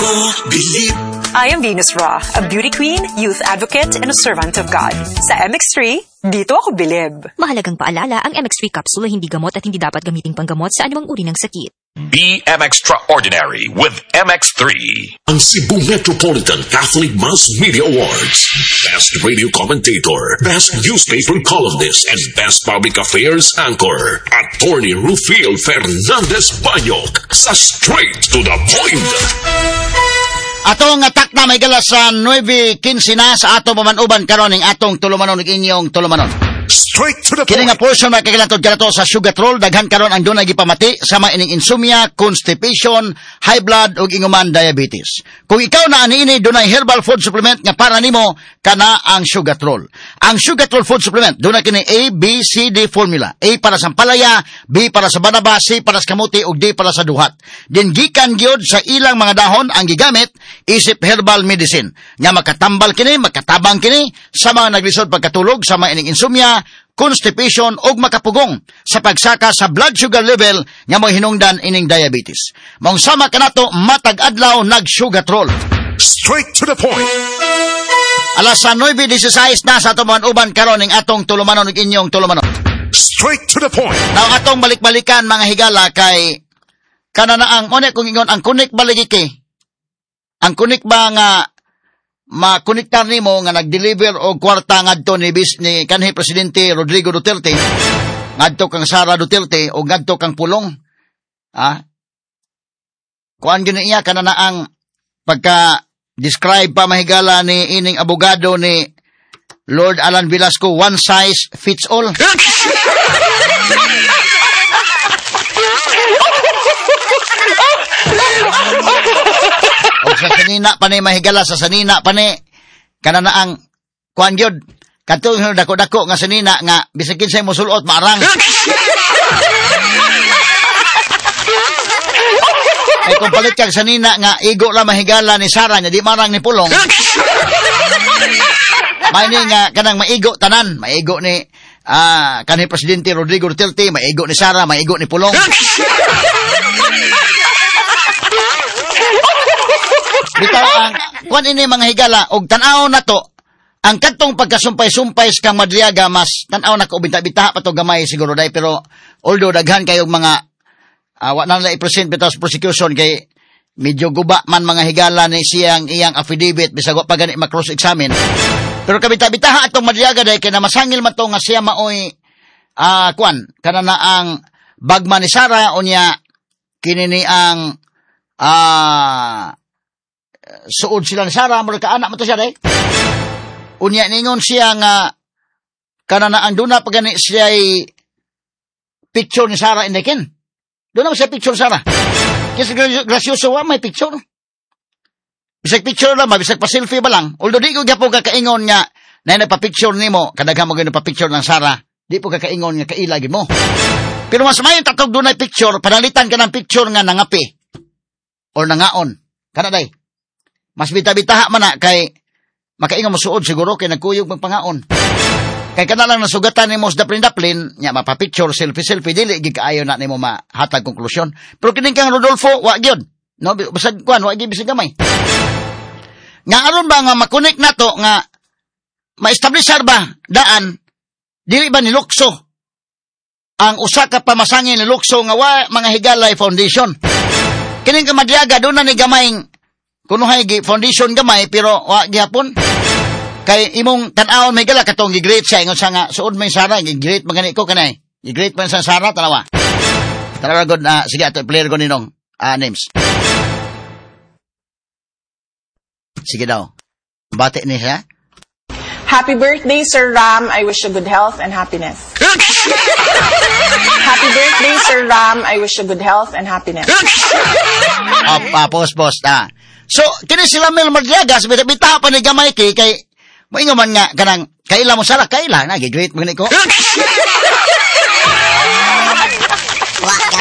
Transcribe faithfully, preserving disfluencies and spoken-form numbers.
Believe. I am Venus Ra, a beauty queen, youth advocate, and a servant of God. Sa M X three, dito ako bilib. Mahalagang paalala, ang M X three capsule ay hindi gamot at hindi dapat gamiting panggamot sa anumang uri ng sakit. Be M Extraordinary with M X three. Ang Cebu Metropolitan Catholic Mass Media Awards. Best Radio Commentator, Best Newspaper Columnist, and Best Public Affairs Anchor. Attorney Rufiel Fernandez Banyok sa Straight to the Point. Atong atak na may gala sa nine fifteen na sa atong mamanuban karon ning atong tulumanon ug inyong tulumanon. Straight to the Kini point. nga portion magkagilatod kanato sa sugatrol, daghan karon ang dunay gipamati sama ining insomnia, constipation, high blood ug inguman diabetes. Kung ikaw na aniini dunay herbal food supplement nga para nimo, kana ang sugatrol. Ang sugatrol food supplement dunay kini A, B, C, D formula. A para sa palaya, B para sa banaba, C para sa kamuti ug D para sa duhat. Din gikan gyud sa ilang mga dahon ang gigamit isip herbal medicine nga makatambal kini, makatabang kini sa mga naglisod pagkatulog sama ining insomnia, constipation ug makapugong sa pagsaka sa blood sugar level nga mo hinungdan ining diabetes. Mong sama kanato matag adlaw nag-sugatrol. Straight to the point. Alas sa nine sixteen na sa atong uban karon ning atong tulumanon ug inyong tulumanon. Straight to the point. Now atong balik-balikan mga higala kay kana na ang one kung ingon ang kunik baligiki. Ang kunik ba nga makonektar nimo nga nag-deliver og kwarta ngadto ni bis ni kanhi presidente Rodrigo Duterte, ngadto kang Sara Duterte o ngadto kang pulong. Ah. Kuan gyud niya kana na ang pagka describe pa mahigala ni ining abogado ni Lord Alan Velasco, one size fits all. O sa sanina pa ni mahigala, sa sanina pa ni kana na ang kuan gyud kadto dako-dako nga sanina nga bisakin say mosulot maarang. Ay kung palit kag sanina nga igo la mahigala ni Sara nya di marang ni pulong. May ni nga kanang maigo tanan, maigo ni ah kanhi presidente Rodrigo Duterte, maigo ni Sara, maigo ni pulong. Bitaw ang kuan ini mga higala og tan-aw nato ang kadtong pagkasumpay-sumpay kang Madriaga mas tan-aw nako bita-bita pa to gamay siguro dai, pero although daghan kayo mga uh, wa na i-present bitaw sa prosecution kay medyo guba man mga higala ni siyang iyang affidavit bisag wa pa gani ma-cross examine, pero kabita-bita atong Madriaga dai kay na masangil man to nga siya maoy ah uh, kuan kana na ang bagman ni Sara unya kini ni ang ah uh, suod sila ni Sara, mula ka anak mo to siya day. Unya ningon siya nga kana na ang duna pa gani siya ay picture ni Sara indekin. Doon na siya picture Sara. Kasi gracioso wa may picture. Bisag picture lang, bisag pa selfie ba lang. Although di ko gapo kakaingon nga na nagpa-picture nimo, kadaghan mo gyud pa-picture ng Sara, di po kakaingon nga kaila gyud mo. Pero mas mayon tatog dunay picture, panalitan ka ng picture nga nangapi or nangaon. Kana day. Mas bita-bitaha man na kay makaingon mo suod siguro kay nagkuyog magpangaon. Kay kana lang nasugatan nimo sa daplin-daplin, nya mapa-picture selfie-selfie dili gid kaayo na nimo mahatag konklusyon. Pero kining kang Rodolfo wa gyud. No, basag kuan wa gyud bisag gamay. Nga aron ba nga makonek nato nga ma-establishar ba daan dili ba nilukso ang usa ka pamasangin nilukso nga wa mga higalay foundation. Kining ka Madriaga do na ni gamayng kuno hay foundation gamay pero wa gihapon kay imong tan-awon may gala katong gi-great siya ingon sa nga suod may Sara gi-great magani ko kanay gi-great man sa Sara talawa talawa god na uh, sige ato player ko ninong uh, names sige daw bati ni siya. Happy birthday Sir Ram, I wish you good health and happiness. Happy birthday Sir Ram, I wish you good health and happiness. Ah, uh, post post ah. So, kini sila Mel Madriaga, bita pa ni gamay kay, kay, moingo man nga, kanang, kaila mo Sara, kaila, nagi-great mo ko.